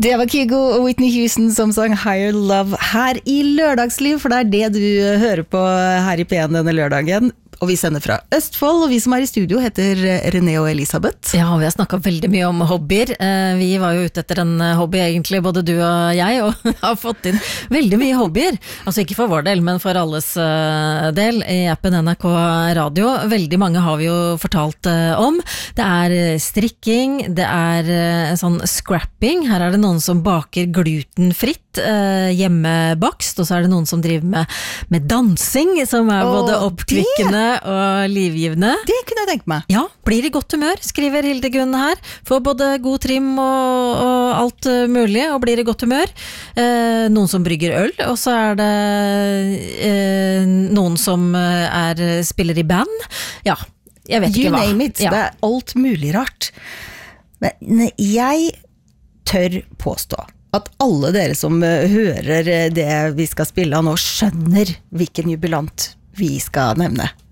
Det var Kygo og Whitney Houston som sang Higher Love her i Lørdagsliv, for det det du hører på her i P1 denne lørdagen. Og vi sender fra Østfold, og vi som i studio heter René og Elisabeth. Ja, vi har snakket veldig mye om hobbyer. Vi var jo ute etter en hobby egentlig, både du og jeg, og har fått inn veldig mye hobbyer. Altså ikke for vår del, men for alles del i appen NRK Radio. Veldig mange har vi jo fortalt om. Det strikking, det sånn scrapping. Her det noen som baker glutenfritt, hjemmebakst, og så det noen som driver med dansing, som både oppkvikkende og livgivende. Det kunne jeg tenke meg. Ja, blir i godt humør, skriver Hildegunn her. Får både god trim og alt mulig, og blir i godt humør. Noen som brygger øl, og så det noen som spiller i band. Ja, jeg vet ikke hva. You name it, ja. Det alt mulig rart. Men jeg tør påstå at alle dere som hører det vi skal spille av nå, skjønner hvilken jubilant vi skal nevne.